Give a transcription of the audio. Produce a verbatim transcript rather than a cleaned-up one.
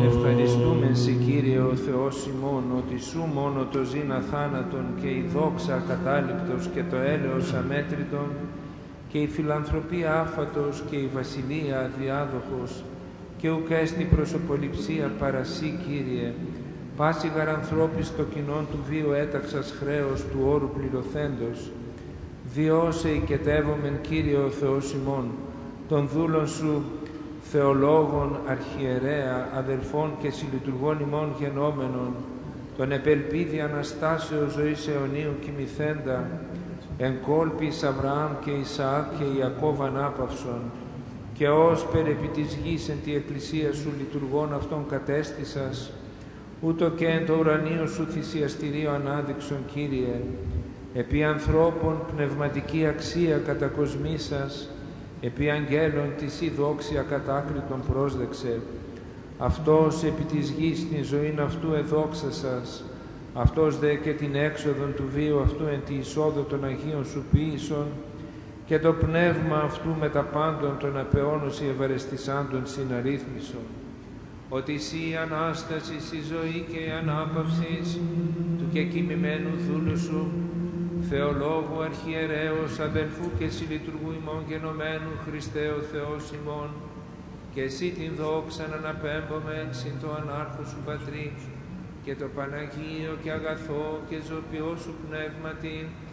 Ευχαριστούμε σε Κύριε ο Θεός ημών, ότι Σου μόνο το ζήν αθάνατον και η δόξα ακατάληπτος και το έλεος αμέτρητον και η φιλανθρωπία άφατος και η βασιλεία αδιάδοχος και ουκ έστι προσωποληψία παρά Σύ, Κύριε, πάση γαρανθρώπης το κοινόν του βίου έταξας χρέος του όρου πληρωθέντος, διώσε οικετεύομεν, Κύριε ο Θεός ημών, των δούλων Σου, θεολόγων, αρχιερέα, αδελφών και συλλειτουργών ημών γενόμενων, τον επελπίδη Αναστάσεως ζωής αιωνίου κοιμηθέντα, εν κόλπης Αβραάμ και Ισαάκ και Ιακώβ ανάπαυσον, και ως περ' επί της γης εν τη εκκλησία Σου λειτουργών αυτών κατέστησας, ούτω και εν το ουρανίο Σου θυσιαστηρίο ανάδειξον, Κύριε, επί ανθρώπων πνευματική αξία κατακοσμήσας, επί αγγέλων της η δόξη ακατάκριτον πρόσδεξε. Αυτός επί της γης την ζωήν αυτού εδόξασας, αυτός δε και την έξοδον του βίου αυτού εν τη εισόδο των Αγίων Σου ποίησον, και το πνεύμα αυτού με τα πάντων των απεώνωση ευαρεστησάντων συναρρύθμισον. Ότι Σύ η Ανάστασης, η ζωή και η ανάπαυσης του και κοιμημένου δούλου Σου, Θεολόγου, αρχιερέως, αδελφού και συλλειτουργού ημών γενομένου, Χριστέ ο Θεός ημών, και Εσύ την δόξαν αναπέμπομεν συν το ανάρχο Σου Πατρί, και το Παναγίο και αγαθό και ζωπιό Σου πνεύματι,